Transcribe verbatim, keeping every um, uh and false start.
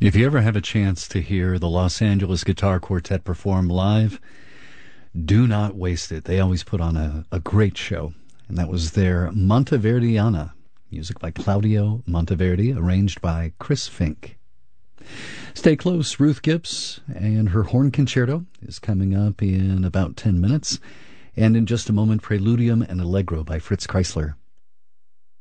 If you ever have a chance to hear the Los Angeles Guitar Quartet perform live, do not waste it. They always put on a, a great show. And that was their Monteverdiana, music by Claudio Monteverdi, arranged by Chris Fink. Stay close. Ruth Gibbs and her horn concerto is coming up in about ten minutes. And in just a moment, Preludium and Allegro by Fritz Kreisler.